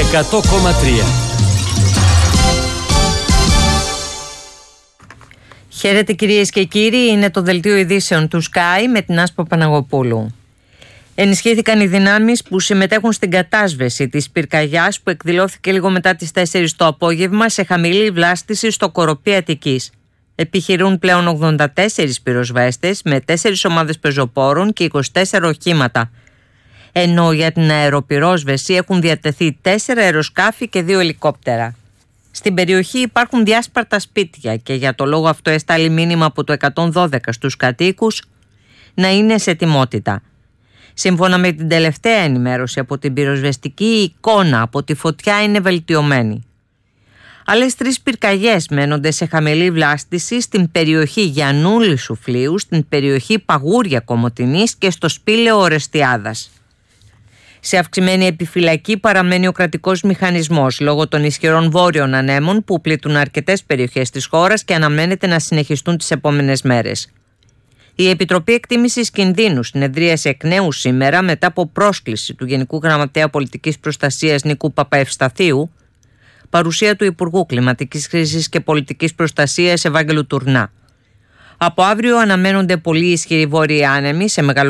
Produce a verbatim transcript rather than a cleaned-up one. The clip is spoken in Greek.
εκατό κόμμα τρία. Χαίρετε κυρίες και κύριοι, είναι το δελτίο ειδήσεων του Sky με την Άσπα Παναγοπούλου. Ενισχύθηκαν οι δυνάμεις που συμμετέχουν στην κατάσβεση της πυρκαγιάς που εκδηλώθηκε λίγο μετά τις τέσσερις το απόγευμα σε χαμηλή βλάστηση στο Κοροπή Αττικής. Επιχειρούν πλέον ογδόντα τέσσερις πυροσβέστες με τέσσερις ομάδες πεζοπόρων και είκοσι τέσσερα οχήματα. Ενώ για την αεροπυρόσβεση έχουν διατεθεί τέσσερα αεροσκάφη και δύο ελικόπτερα. Στην περιοχή υπάρχουν διάσπαρτα σπίτια και για το λόγο αυτό εστάλει μήνυμα από το εκατόν δώδεκα στους κατοίκους να είναι σε ετοιμότητα. Σύμφωνα με την τελευταία ενημέρωση από την πυροσβεστική, η εικόνα από τη φωτιά είναι βελτιωμένη. Άλλες τρεις πυρκαγιές μένονται σε χαμηλή βλάστηση στην περιοχή Γιαννούλη Σουφλίου, στην περιοχή Παγούρια Κομοτηνής και στο σπήλαιο Ορεστιάδας. Σε αυξημένη επιφυλακή παραμένει ο κρατικός μηχανισμός λόγω των ισχυρών βόρειων ανέμων που πλήττουν αρκετές περιοχές της χώρας και αναμένεται να συνεχιστούν τις επόμενες μέρες. Η Επιτροπή Εκτίμησης Κινδύνου συνεδρίασε εκ νέου σήμερα μετά από πρόσκληση του Γενικού Γραμματέα Πολιτικής Προστασίας Νίκου Παπαευσταθίου, παρουσία του Υπουργού Κλιματικής Κρίσης και Πολιτικής Προστασίας Ευάγγελου Τουρνά. Από αύριο αναμένονται πολύ ισχυροί βόρειοι άνεμοι σε